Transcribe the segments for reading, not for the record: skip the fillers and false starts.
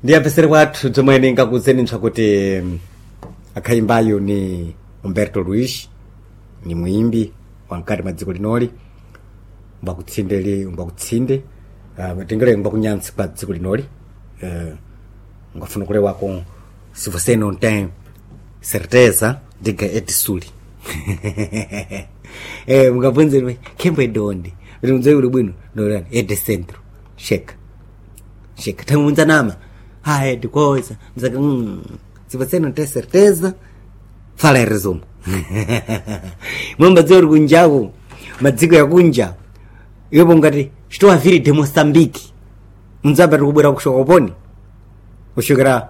ndiyapesere kwathu zomwe ndingakuzeni kuti akhaimbayo ni Humberto Luis, ni muimbi wankati mwa dziko linoli, mbakutsinde tengere mbakunyantsi kwa dziko linoli, ngafuna kule wako se você não tem certeza diga é de Sul. Mungabunze kembe donde unzwe uli bwino ndolani é de centro. Sheka tamunza nama é de coisa mzaka se você não tem certeza fala em resumo. Mwamba zori kunjaku madziko ya kunja yopo ngati chitowa vili de Moçambique mzaba tikubwera kushoka uponi kushokera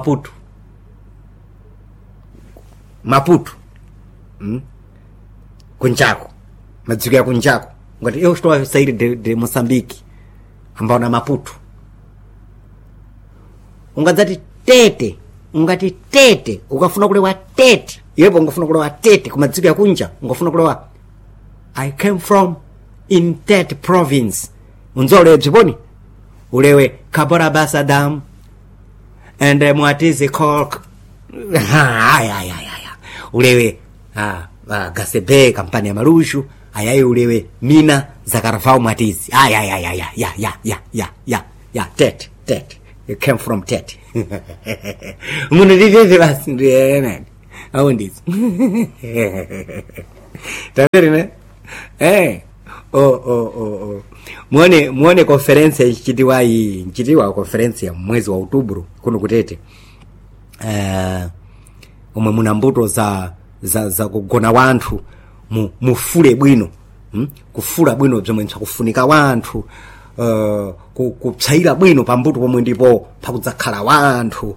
Maputo kunjaku madziko ya kunjaku ngati yo chitowa sairi de Moçambique ambao na Maputo ungadzati tete ukafuna kulewa tete yepo ungafuna kulewa tete kumadziko ya kunja ungafuna kulewa I came from in that province unzole bziponi ulewe Kabora Basadam and Mwatizi Cork ulewe Gasebe kampani ya Marushu ayayi ulewe Mina za Carnaval Mwatizi tete you came from tete muna didete basi ndiye nani au ndizi tabiri ne muone conference nchitiwa conference ya mwezi wa Oktoba kuno kutete umwe muna mbuto za kugona wanthu mufule bwino kufula bwino zomwe kufunika wanthu kupsaira bwino pambuto pomwe ndipo pakudzakhala wanthu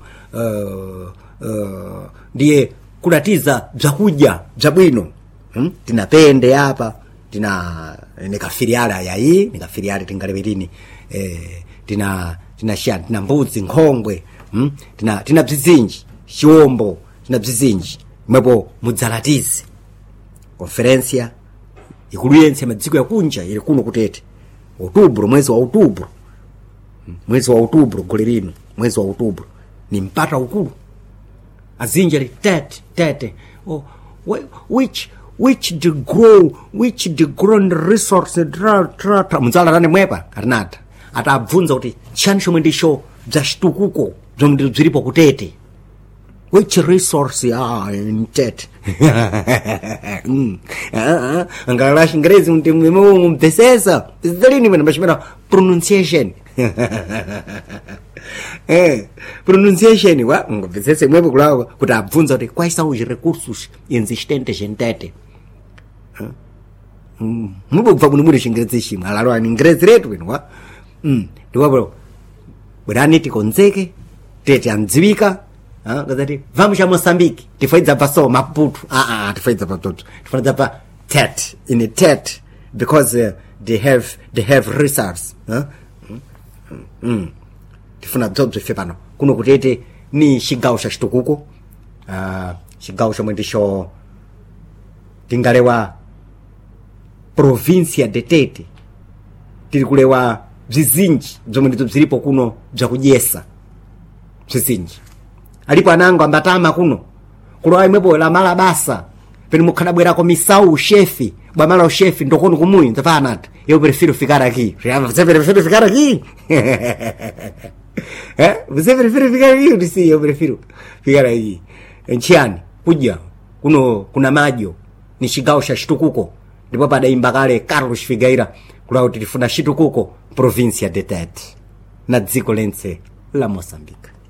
ndiye kulatiza bzakudya bzabwino tinapende apa tina nikafiriala yayi nikafiriala tingaleverini tina shani tina mbudzi nkhongwe tina bzizinji chiwombo tina bzizinji mwepo mudzalatize konferensia ikuluyense madziko ya kunja ili kuno kutete Oktoba mwezi wa Oktoba gole lino mwezi wa Oktoba ni mpata ukulu azinjali tete which the ground resource mzala rane mwepa arinata atabvunza kuti chani chomwe ndisho bzashitukuko zomwe zilipo kutete which resource in tete angala xingerezi mtesesa zidalini mena mashimera pronunciation pronunciation wa ngobvesese mwepo kulawa kuti abvunza kuti quais são os recursos existentes em tete mubo kubva kuno muri xingerezi ximwe alalo ani ingerezi retu wenu wa ndiwapo bwerani tikonzeke tete andziwika ngazati vamos a Moçambique tifaidza paso Maputo tifaidza patoto tifaidza pa Tete in Tete because they have resources tifuna bzobzo ife pano kuno kutete ni xigawo xa xitukuko xigawo xomwe ndixo tingalewa província de Tete tiri kulewa bzizinji bzomwe ndizo bzilipo kuno bzakudyesa bzizinji alipo anango ambatama kuno kulowa imwepo la mala basa peni mukhanabwerako misau chefe bwamala uchefe ndokono kumuyi nzafanata eu prefiro ficar aqui você prefere ficar aqui você prefere ficar aqui? Eu disse eu prefiro ficar aqui nchiani kudya kuno kuna majo ni chigawo xa xitukuko ndipo padaimba kale Carlos Figueira kulawa kuti tifuna xitukuko província de Tete na dziko lense la Moçambique.